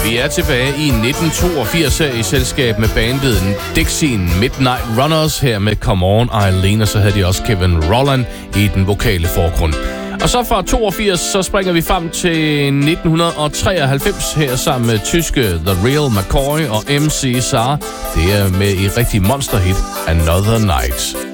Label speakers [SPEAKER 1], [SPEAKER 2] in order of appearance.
[SPEAKER 1] Vi er tilbage i 1982 her i selskab med bandet Dixie Midnight Runners her med Come On Eileen, og så havde de også Kevin Rowland i den vokale forgrund. Og så fra 82, så springer vi frem til 1993 her sammen med tyske The Real McCoy og MC Sar. Det er med i rigtig monsterhit Another Night.